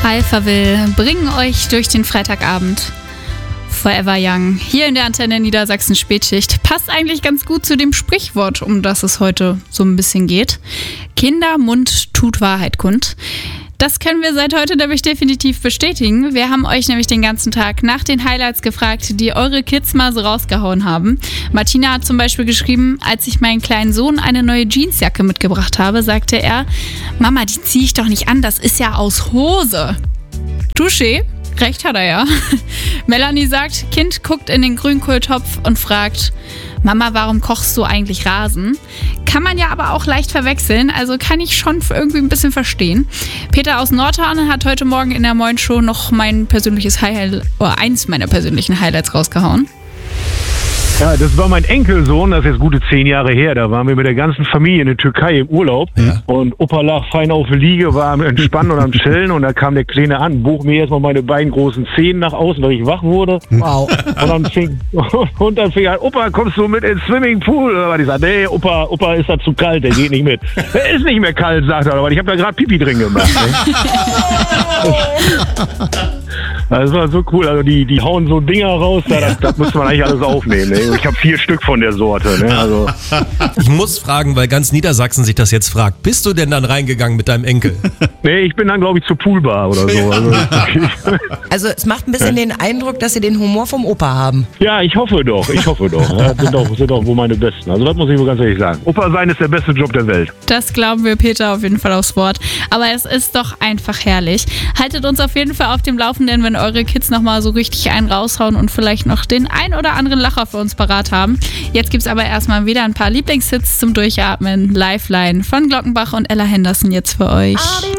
Alphaville bringen euch durch den Freitagabend. Forever Young, hier in der Antenne Niedersachsen Spätschicht. Passt eigentlich ganz gut zu dem Sprichwort, um das es heute so ein bisschen geht. Kindermund tut Wahrheit kund. Das können wir seit heute nämlich definitiv bestätigen. Wir haben euch nämlich den ganzen Tag nach den Highlights gefragt, die eure Kids mal so rausgehauen haben. Martina hat zum Beispiel geschrieben, als ich meinen kleinen Sohn eine neue Jeansjacke mitgebracht habe, sagte er, Mama, die ziehe ich doch nicht an, das ist ja aus Hose. Touché. Recht hat er ja. Melanie sagt, Kind guckt in den Grünkohltopf und fragt, Mama, warum kochst du eigentlich Rasen? Kann man ja aber auch leicht verwechseln, also kann ich schon irgendwie ein bisschen verstehen. Peter aus Nordhorn hat heute Morgen in der Moin Show noch mein persönliches Highlight, oder eins meiner persönlichen Highlights rausgehauen. Ja, das war mein Enkelsohn, das ist jetzt gute 10 Jahre her. Da waren wir mit der ganzen Familie in der Türkei im Urlaub. Ja. Und Opa lag fein auf der Liege, war am Entspannen und am Chillen. Und da kam der Kleine an, bog mir erstmal meine beiden großen Zehen nach außen, weil ich wach wurde. Wow. Und dann fing er an, Opa, kommst du mit ins Swimmingpool? Und ich sagte, nee, Opa ist da zu kalt, der geht nicht mit. Der ist nicht mehr kalt, sagt er, aber ich habe da gerade Pipi drin gemacht. Ne? Das war so cool, also die hauen so Dinger raus, das muss man eigentlich alles aufnehmen. Ne? Ich habe 4 Stück von der Sorte. Ne? Also. Ich muss fragen, weil ganz Niedersachsen sich das jetzt fragt, bist du denn dann reingegangen mit deinem Enkel? Nee, ich bin dann, glaube ich, zur Poolbar oder so. Also es macht ein bisschen den Eindruck, dass sie den Humor vom Opa haben. Ja, ich hoffe doch. Ja, sind doch wohl meine Besten. Also das muss ich wohl ganz ehrlich sagen. Opa sein ist der beste Job der Welt. Das glauben wir Peter auf jeden Fall aufs Wort. Aber es ist doch einfach herrlich. Haltet uns auf jeden Fall auf dem Laufenden, wenn eure Kids nochmal so richtig einen raushauen und vielleicht noch den ein oder anderen Lacher für uns parat haben. Jetzt gibt's aber erstmal wieder ein paar Lieblingshits zum Durchatmen. Lifeline von Glockenbach und Ella Henderson jetzt für euch.